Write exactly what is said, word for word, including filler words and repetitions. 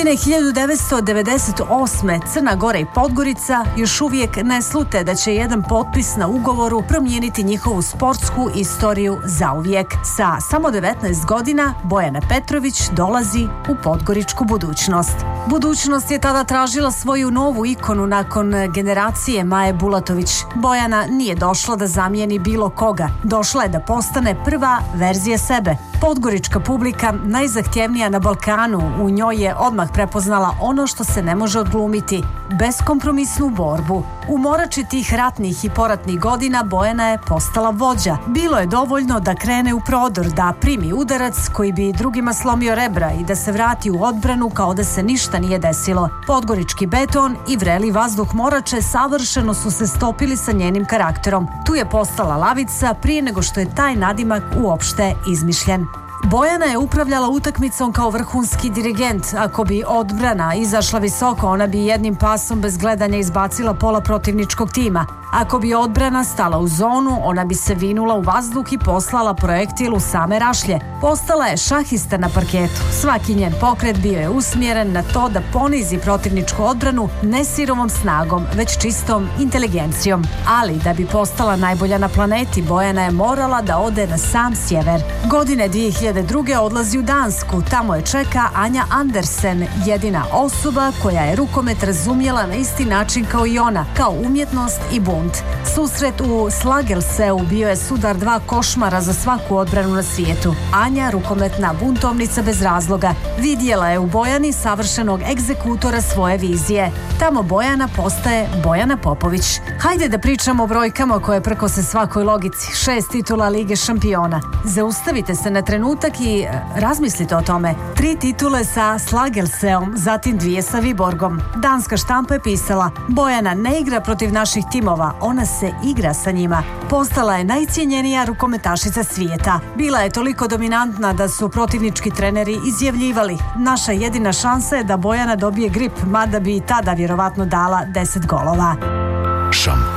Godine hiljadu devetsto devedeset osme. Crna Gora i Podgorica još uvijek ne slute da će jedan potpis na ugovoru promijeniti njihovu sportsku istoriju zauvijek. Sa samo devetnaest godina Bojana Petrović dolazi u podgoričku budućnost. Budućnost je tada tražila svoju novu ikonu nakon generacije Maje Bulatović. Bojana nije došla da zamijeni bilo koga. Došla je da postane prva verzija sebe. Podgorička publika, najzahtjevnija na Balkanu, u njoj je odmah prepoznala ono što se ne može odglumiti, beskompromisnu borbu. U morači tih ratnih i poratnih godina Bojana je postala vođa. Bilo je dovoljno da krene u prodor, da primi udarac koji bi drugima slomio rebra i da se vrati u odbranu kao da se ništa nije desilo. Podgorički beton i vreli vazduh morače savršeno su se stopili sa njenim karakterom. Tu je postala lavica prije nego što je taj nadimak uopšte izmišljen. Bojana je upravljala utakmicom kao vrhunski dirigent. Ako bi odbrana izašla visoko, ona bi jednim pasom bez gledanja izbacila pola protivničkog tima. Ako bi odbrana stala u zonu, ona bi se vinula u vazduh i poslala projektil u same rašlje. Postala je šahista na parketu. Svaki njen pokret bio je usmjeren na to da ponizi protivničku odbranu ne sirovom snagom, već čistom inteligencijom. Ali da bi postala najbolja na planeti, Bojana je morala da ode na sam sjever. Godine dvije hiljade druge. odlazi u Dansku. Tamo je čeka Anja Andersen, jedina osoba koja je rukomet razumjela na isti način kao i ona, kao umjetnost i bunt. Susret u Slagelseu bio je sudar dva košmara za svaku odbranu na svijetu. Anja, rukometna buntovnica bez razloga, vidjela je u Bojani savršenog egzekutora svoje vizije. Tamo Bojana postaje Bojana Popović. Hajde da pričamo o brojkama koje prkose svakoj logici. Šest titula Lige šampiona. Zaustavite se na trenutak i razmislite o tome. Tri titule sa Slagelseom, zatim dvije sa Viborgom. Danska štampa je pisala: Bojana ne igra protiv naših timova, ona se igra sa njima. Postala je najcijenjenija rukometašica svijeta. Bila je toliko dominantna da su protivnički treneri izjavljivali: naša jedina šansa je da Bojana dobije grip, mada bi i tada vjerovatno dala deset golova. Šampion.